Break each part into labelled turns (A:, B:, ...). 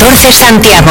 A: 14 Santiago.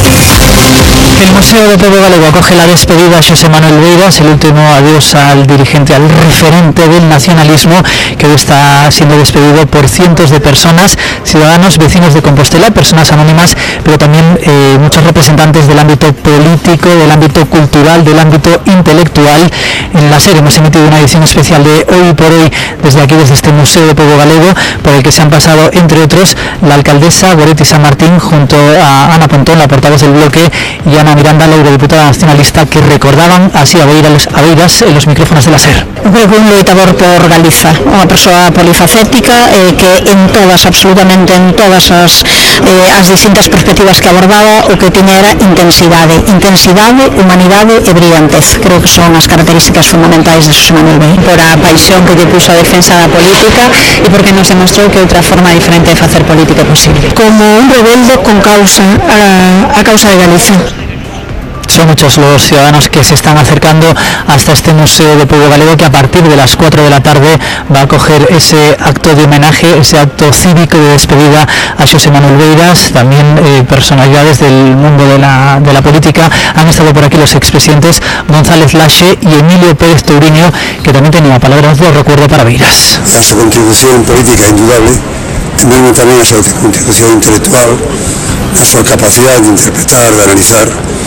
B: El Museo do Pobo Galego acoge la despedida a Xosé Manuel Beiras, el último adiós al dirigente, al referente del nacionalismo, que hoy está siendo despedido por cientos de personas, ciudadanos, vecinos de Compostela, personas anónimas, pero también muchos representantes del ámbito político, del ámbito cultural, del ámbito intelectual. En la SER hemos emitido una edición especial de Hoy por Hoy desde aquí, desde este Museo do Pobo Galego, por el que se han pasado, entre otros, la alcaldesa Goretti San Martín junto a Ana Pontón, la portavoz del bloque, y Ana Miranda, la eurodiputada nacionalista, que recordaban así a Beiras en los micrófonos de la SER.
C: Un loitador por Galiza, unha persoa polifacética que en todas, absolutamente en todas as distintas perspectivas que abordaba, o que tiña era intensidade, humanidade e brillantez. Creo que son as características fundamentais de Xosé Manuel Beiras.
D: Por a paixón que lle puso a defensa da política e porque nos demostrou que outra forma diferente de facer política é posible.
C: Como un rebelde con causa, a causa de Galicia.
B: Son muchos los ciudadanos que se están acercando hasta este Museo de Pobo Galego, que a partir de las 4 de la tarde va a acoger ese acto de homenaje, ese acto cívico de despedida a Xosé Manuel Beiras. También personalidades del mundo de la política. Han estado por aquí los expresidentes González Laxe y Emilio Pérez Touriño, que también tenía palabras de recuerdo para Beiras.
E: A súa contribución política indudable, tamén a súa contribución intelectual, a súa capacidade de interpretar, de analizar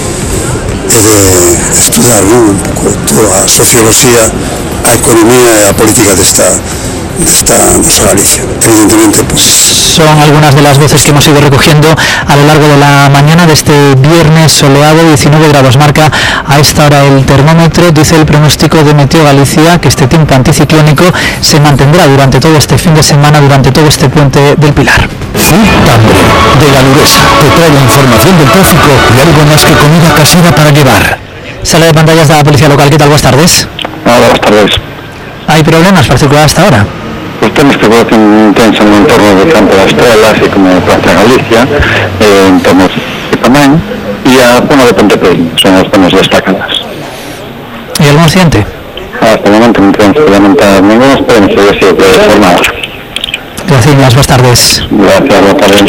E: e de estudar un pouco toda a socioloxía, a economía e a política desta nosa Galicia. Evidentemente, pues...
B: Son algunas de las voces que hemos ido recogiendo a lo largo de la mañana de este viernes soleado. 19 grados marca a esta hora el termómetro. Dice el pronóstico de Meteo Galicia que este tiempo anticiclónico se mantendrá durante todo este fin de semana, durante todo este puente del Pilar.
F: Tambre, de Galuresa, te trae la información del tráfico y algo más que comida casera para llevar.
B: Sala de pantallas de la Policía Local, ¿qué tal? Buenas tardes.
G: Hola, buenas tardes.
B: ¿Hay problemas para circular hasta ahora?
G: Pues temos circulación intensa no entorno do Campo das Estrelas e como Plaza Galicia, temos tamén, e a zona de Pontepel son as zonas destacadas.
B: ¿Y algún accidente?
G: Hasta el momento non podemos lamentar ninguno, esperemos que haya sido por jornada.
B: Gracias, buenas tardes.
G: Gracias, buenas tardes.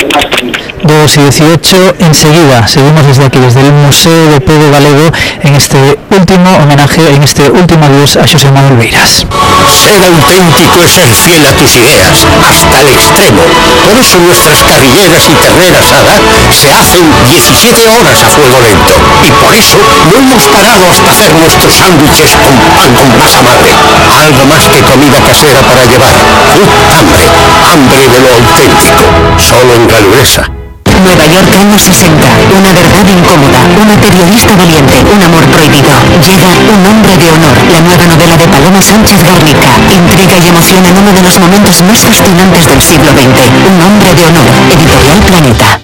B: 2:18, enseguida seguimos desde aquí, desde el Museo de Pobo Galego, en este último homenaje, en este último adiós a Xosé Manuel Beiras.
F: Ser auténtico es ser fiel a tus ideas, hasta el extremo. Por eso nuestras carrilleras y terneras asada se hacen 17 horas a fuego lento. Y por eso no hemos parado hasta hacer nuestros sándwiches con pan con masa madre. Algo más que comida casera para llevar. Tambre, hambre de lo auténtico. Solo en Galuresa.
A: Nueva York, años 60. Una verdad incómoda, una periodista valiente, un amor prohibido. Llega Un hombre de honor, la nueva novela de Paloma Sánchez Garnica. Intriga y emoción en uno de los momentos más fascinantes del siglo XX. Un hombre de honor, Editorial Planeta.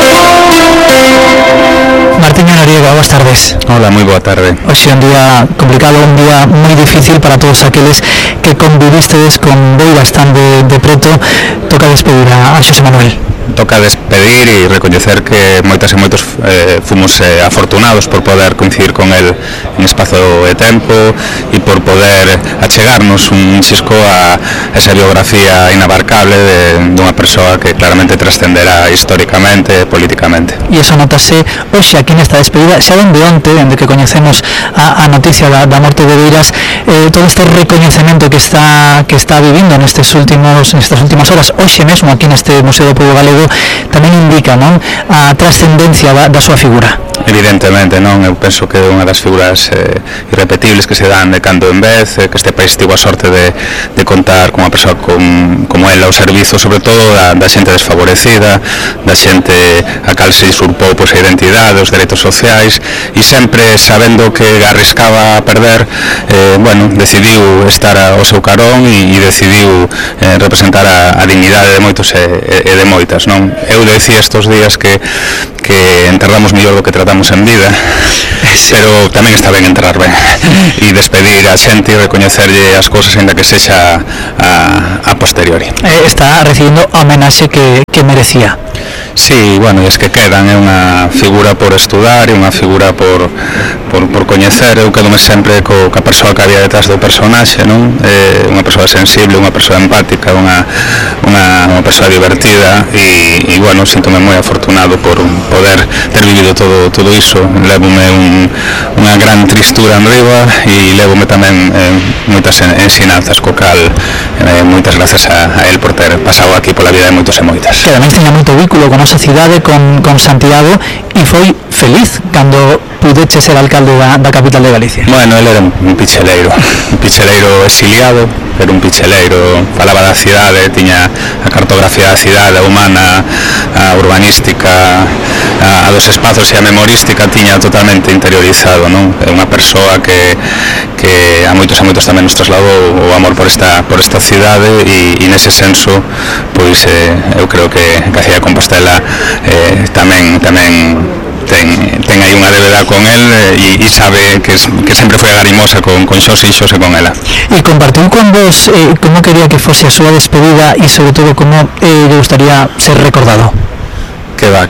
B: Martín Noriega, buenas tardes.
H: Hola, moi boa tarde.
B: Hoxe un día complicado, un día moi difícil para todos aqueles que convivistedes con Beiras tan de preto. Toca despedir a Xosé Manuel.
H: Toca despedir e recoñecer que moitas e moitos fomos afortunados por poder coincidir con el en espazo e tempo e por poder achegarnos un xisco a esa biografía inabarcable dunha persoa que claramente trascenderá históricamente e políticamente.
B: E iso notase hoxe aquí nesta despedida, xa dende onte, dende que coñecemos a noticia da morte de Beiras, todo este recoñecemento que está vivindo nestas últimas horas, hoxe mesmo aquí neste Museo do Pobo Galego, tamén indica, non, a trascendencia da súa figura.
H: Evidentemente, non? Eu penso que é unha das figuras irrepetibles que se dan de cando en vez, que este país tivo a sorte de contar con unha persoa como ela ao servizo, sobre todo da xente desfavorecida, da xente a cal se usurpou a identidade, os dereitos sociais, e sempre sabendo que arriscaba a perder, decidiu estar ao seu carón e decidiu representar a dignidade de moitos e de moitas, non? Eu decía estes días que enterramos mellor do que tratamos en vida, pero tamén está ben enterrar ben e despedir a xente e recoñecerlle as cousas ainda que sexa a posteriori.
B: Está recibindo a homenaxe que merecía.
H: Sí, bueno, es que quedan, é unha figura por estudar e unha figura por coñecer. Eu quedome sempre ca persoa que había detrás do personaxe, non? Unha persoa sensible, unha persoa empática, unha persoa divertida e bueno, síntome moi afortunado por poder ter vivido todo iso. Levome unha gran tristura en riba e levome tamén moitas ensinanzas, co cal moitas gracias a él por ter pasado aquí pola vida de moitos e moitas.
B: Que ademais teña moito vínculo con nosa cidade, con Santiago, e foi feliz cando pudeche ser alcalde da capital de Galicia.
H: Bueno, ele era un picheleiro exiliado, era un picheleiro, falaba da cidade, tiña a cartografía da cidade, a humana, a urbanística, a dos espazos e a memorística tiña totalmente interiorizado, non? É unha persoa que a moitos tamén nos trasladou o amor por esta cidade e nese senso, pois eu creo que a cidade de Compostela tamén ten aí unha débeda con el e sabe que sempre foi agarimosa con Xos e Xos e con ela.
B: E compartiu con vos como quería que fose a súa despedida e sobre todo como lle gustaría ser recordado?
H: Que va.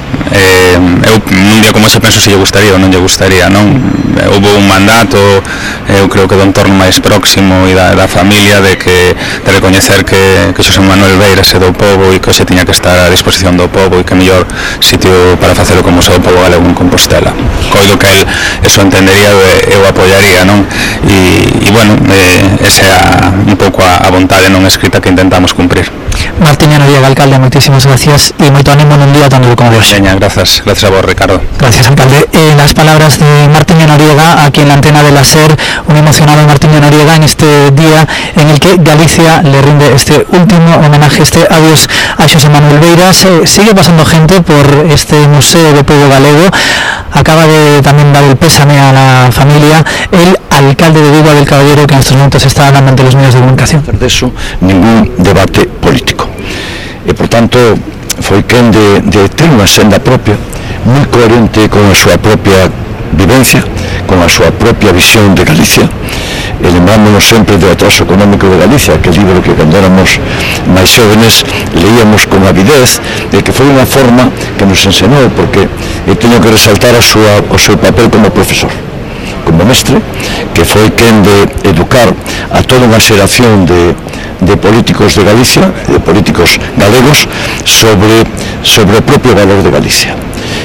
H: Eu un día como ese penso se lle gustaría ou non lle gustaría, non? Houve un mandato, eu creo que do entorno máis próximo e da familia de recoñecer que Xosé Manuel Beiras é do pobo e que hoxe tiña que estar a disposición do pobo e que mellor sitio para facelo como o pobo galego en Compostela. Coido que el eso entendería e eu apoiaría, non? E bueno, esa é un pouco a vontade non escrita que intentamos cumprir.
B: Martiño Noriega, alcalde, moitísimas gracias e moito ánimo nun día tan duro como hoxe.
H: Gracias a vos, Ricardo.
B: Gracias, alcalde. Las palabras de Martiño Noriega aquí en la antena de la SER, un emocionado Martiño Noriega en este día en el que Galicia le rinde este último homenaje, este adiós a Xosé Manuel Beiras. Sigue pasando gente por este Museo de Pobo Galego. Acaba de también dar el pésame a la familia el alcalde de Vigo, Abel Caballero, que en estos momentos está hablando ante los medios de comunicación.
I: De eso, ningún debate político. E, por tanto, foi quen de ter unha senda propia, moi coherente con a súa propia vivencia, con a súa propia visión de Galicia, e lembrámonos sempre do atraso económico de Galicia, que libro que cando éramos máis jóvenes leíamos con avidez, de que foi unha forma que nos ensenou, porque eu teño que resaltar o seu papel como profesor, como mestre, que foi quen de educar a toda unha xeración de políticos de Galicia, de políticos galegos, sobre o propio valor de Galicia.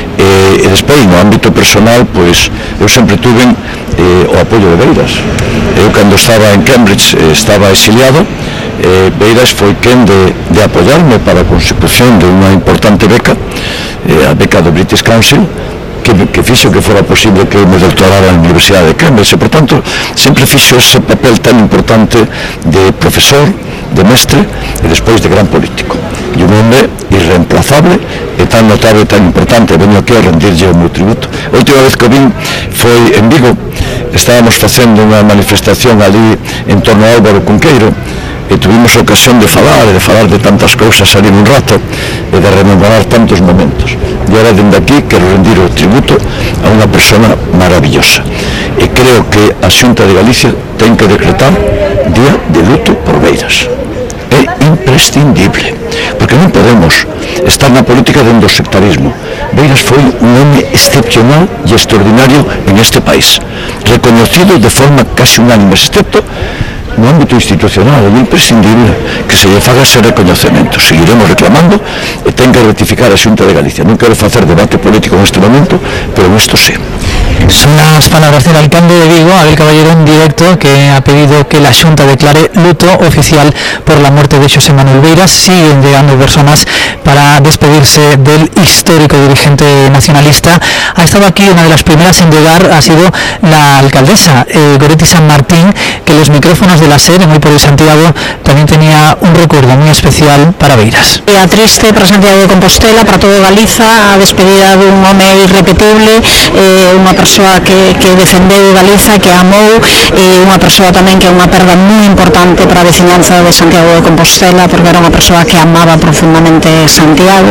I: E despois, no ámbito personal, pois, eu sempre tuve o apoio de Beiras. Eu, cando estaba en Cambridge, estaba exiliado, Beiras foi quen de apoiarme para a consecución de unha importante beca, a beca do British Council, que fixo que fora posible que me doctorara na Universidade de Cambridge. E, por tanto, sempre fixo ese papel tan importante de profesor, de mestre e despois de gran político. E un hombre irreemplazable e tan notable e tan importante. Veño aquí a rendirlle o meu tributo. A última vez que o vin foi en Vigo. Estábamos facendo unha manifestación ali en torno a Álvaro Cunqueiro e tuvimos ocasión de falar de tantas cousas ali nun rato e de rememorar tantos momentos. E ahora, dende aquí, quero rendir o tributo a unha persona maravillosa. E creo que a Xunta de Galicia ten que decretar día de luto por Beiras. É imprescindible, porque non podemos estar na política dentro do sectarismo. Beiras foi un home excepcional e extraordinario en este país, reconocido de forma casi unánime, excepto no ámbito institucional. É imprescindible que se lle faga ese reconocemento. Seguiremos reclamando e ten que rectificar a Xunta de Galicia. Non quero facer debate político neste momento, pero isto sí.
B: Son las palabras del alcalde de Vigo, Abel Caballero, en directo, que ha pedido que la Xunta declare luto oficial por la muerte de Xosé Manuel Beiras. Siguen llegando personas para despedirse del histórico dirigente nacionalista. Ha estado aquí, una de las primeras en llegar ha sido la alcaldesa, Goretti San Martín, que los micrófonos de la SER, en Hoy por Hoy Santiago, también tenía un recuerdo muy especial para Beiras.
C: Día triste para Santiago de Compostela, para todo Galiza, a despedida dun home irrepetible, unha persoa que defendeu Galiza, que amou, unha persoa tamén que é unha perda moi importante para a veciñanza de Santiago de Compostela, porque era unha persoa que amaba profundamente Santiago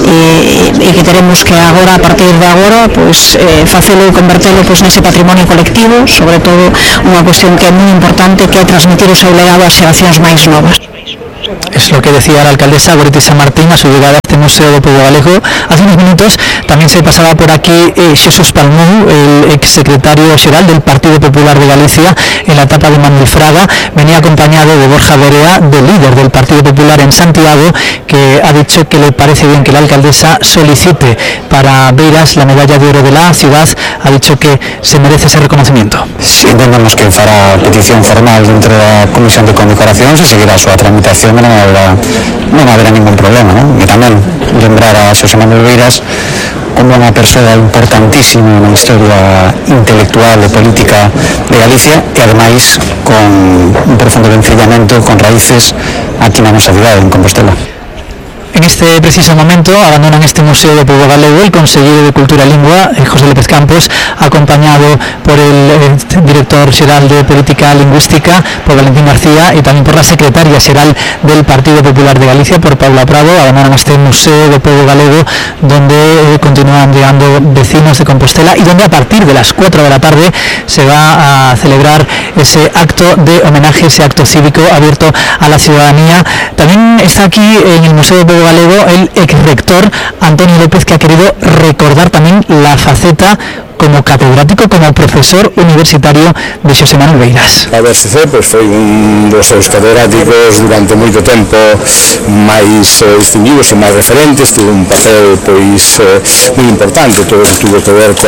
C: e que teremos que agora, a partir de agora, pois facelo e convertelo pois nese patrimonio colectivo, sobre todo unha cuestión que é moi importante, que é transmitir o seu legado ás xeracións máis novas.
B: Es lo que decía la alcaldesa Goretti San Martín a su llegada a este este Museo do Pobo Galego. Hace unos minutos también se pasaba por aquí Xesús Palmou, el exsecretario xeral del Partido Popular de Galicia en la etapa de Manuel Fraga. Venía acompañado de Borja Berea, del líder del Partido Popular en Santiago, que ha dicho que le parece bien que la alcaldesa solicite para Beiras la medalla de oro de la ciudad. Ha dicho que se merece ese reconocimiento.
J: Si entendemos que fará petición formal dentro da Comisión de Condecoración, se seguirá a súa tramitación e non haberá ningún problema, non? E tamén lembrar a Xosé Manuel Beiras como unha persoa importantísima na historia intelectual e política de Galicia e ademais con un profundo vencillamento con raíces aquí na nosa cidade, en Compostela.
B: En este preciso momento abandonan este Museo do Pobo Galego el consejero de Cultura e Lingua, José López Campos, acompañado por el director xeral de Política Lingüística, por Valentín García, y también por la secretaria xeral del Partido Popular de Galicia, por Paula Prado. Abandonan este Museo do Pobo Galego, donde continúan llegando vecinos de Compostela y donde a partir de las 4 de la tarde se va a celebrar ese acto de homenaje, ese acto cívico abierto a la ciudadanía. También está aquí en el Museo do Pobo Galego el exrector Antonio López, que ha querido recordar también la faceta como catedrático, como profesor universitario de Xosé Manuel Beiras.
K: A BSC foi un dos seus catedráticos durante moito tempo máis distinguidos e máis referentes, tivo un papel moi importante, todo que tuvo que ver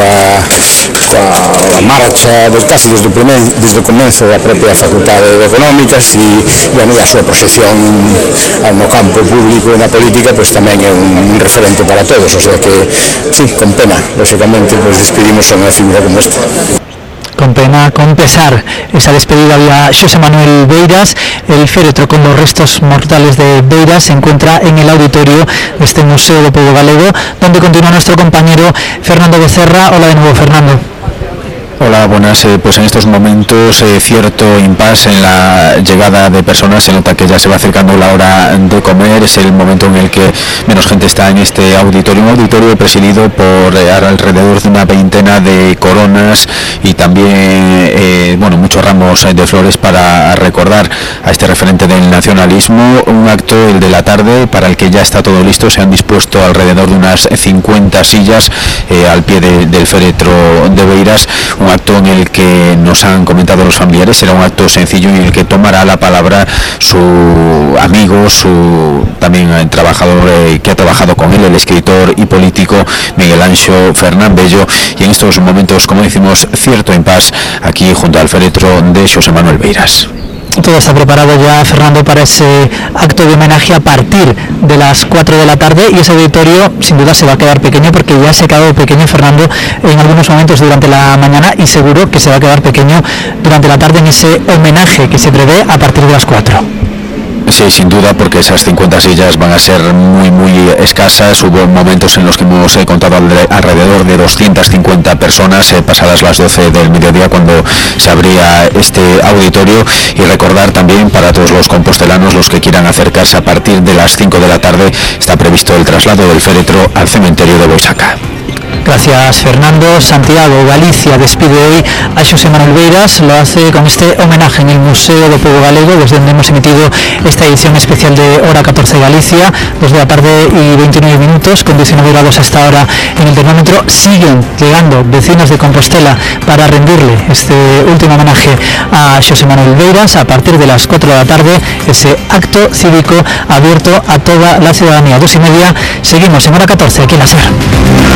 K: coa marcha casi desde o comezo da propia Facultade de Económicas e a súa proxección no campo público e na política tamén é un referente para todos, o sea que, sí, con pena, lógicamente, despedimos a unha figura como esta.
B: Con pena, con pesar, esa despedida vía Xosé Manuel Beiras. El féretro con los restos mortales de Beiras se encuentra en el auditorio de este Museo do Pobo Galego, donde continúa nuestro compañero Fernando Becerra. Hola de nuevo, Fernando.
L: Hola, buenas. Pues en estos momentos cierto impasse en la llegada de personas. Se nota que ya se va acercando la hora de comer. Es el momento en el que menos gente está en este auditorio. Un auditorio presidido por alrededor de una veintena de coronas y también muchos ramos de flores para recordar a este referente del nacionalismo. Un acto, el de la tarde, para el que ya está todo listo. Se han dispuesto alrededor de unas 50 sillas al pie del féretro de Beiras. Un acto en el que nos han comentado los familiares será un acto sencillo en el que tomará la palabra su amigo, su también trabajador que ha trabajado con él, el escritor y político Miguel Anxo Fernán Bello, y en estos momentos, como decimos, cierto impasse aquí junto al féretro de Xosé Manuel Beiras.
B: Todo está preparado ya, Fernando, para ese acto de homenaje a partir de las 4 de la tarde, y ese auditorio sin duda se va a quedar pequeño, porque ya se ha quedado pequeño, Fernando, en algunos momentos durante la mañana, y seguro que se va a quedar pequeño durante la tarde en ese homenaje que se prevé a partir de las 4.
L: Sí, sin duda, porque esas 50 sillas van a ser muy escasas. Hubo momentos en los que hemos contado alrededor de 250 personas pasadas las 12 del mediodía cuando se abría este auditorio. Y recordar también para todos los compostelanos, los que quieran acercarse, a partir de las 5 de la tarde está previsto el traslado del féretro al cementerio de Boisaca.
B: Gracias, Fernando. Santiago, Galicia despide hoy a Xosé Manuel Beiras. Lo hace con este homenaje en el Museo do Pobo Galego, desde donde hemos emitido esta edición especial de Hora 14 Galicia. 2 de la tarde y 29 minutos, con 19 grados hasta ahora en el termómetro. Siguen llegando vecinos de Compostela para rendirle este último homenaje a Xosé Manuel Beiras. A partir de las 4 de la tarde, ese acto cívico abierto a toda la ciudadanía. 2:30, seguimos en Hora 14 aquí en la SER.